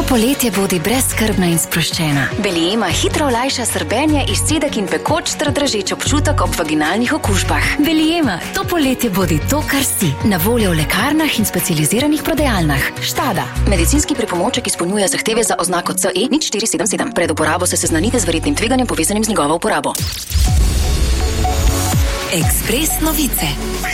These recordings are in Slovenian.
poletje bodi brezskrbna in sproščena. Belima hitro olajša srbenje, izcedek in pekoč ter dražeč občutek ob vaginalnih okužbah. Belima, to poletje bodi to, kar si. Na voljo v lekarnah in specializiranih prodajalnah. Štada. Medicinski pripomoček izpolnjuje zahteve za oznako CE 0477. Pred uporabo se seznanite z verjetnim tveganjem povezanim z njegovo uporabo. Ekspres novice.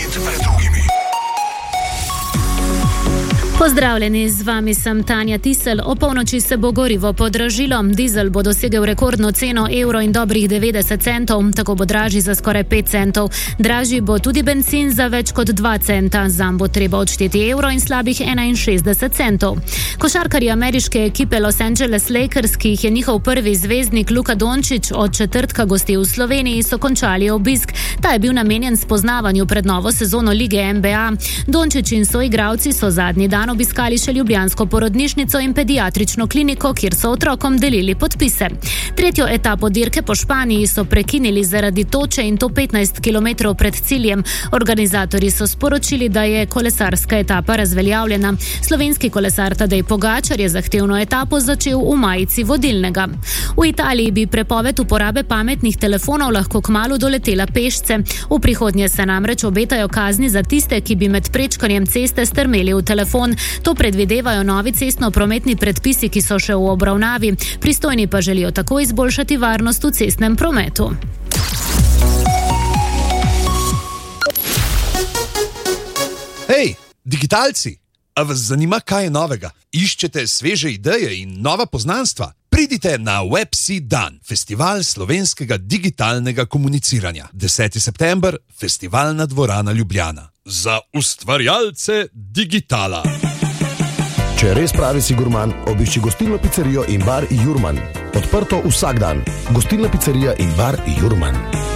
Pozdravljeni, z vami sem Tanja Tisel. O polnoči se bo gorivo podražilo. Dizel bo dosegel rekordno ceno evro in dobrih 90 centov, tako bo dražji za skoraj 5 centov. Dražji bo tudi bencin za več kot 2 centa. Zanj bo treba odšteti evro in slabih 61 centov. Košarkarji ameriške ekipe Los Angeles Lakers, ki jih je njihov prvi zvezdnik Luka Dončić od četrtka gostil v Sloveniji, so končali obisk. Ta je bil namenjen spoznavanju pred novo sezono lige NBA. Dončić in soigralci so zadnji dan obiskali še ljubljansko porodnišnico in pediatrično kliniko, kjer so otrokom delili podpise. Tretjo etapo dirke po Španiji so prekinili zaradi toče in to 15 km pred ciljem. Organizatorji so sporočili, da je kolesarska etapa razveljavljena. Slovenski kolesar Tadej Pogačar je zahtevno etapo začel v majici vodilnega. V Italiji bi prepoved uporabe pametnih telefonov lahko kmalu doletela pešce. V prihodnje se namreč obetajo kazni za tiste, ki bi med prečkanjem ceste strmeli v telefon. To predvidevajo novi cestno-prometni predpisi, ki so še v obravnavi. Pristojni pa želijo tako izboljšati varnost v cestnem prometu. Hej, digitalci! A vas zanima, kaj je novega? Iščete sveže ideje in nova poznanstva? Pridite na WebSea Dan, festival slovenskega digitalnega komuniciranja. 10. september, festivalna dvorana Ljubljana. Za ustvarjalce digitala. Če res pravi si gurman, obišči gostilno pizzerijo in bar Jurman. Odprto vsak dan. Gostilna pizzerija in bar Jurman.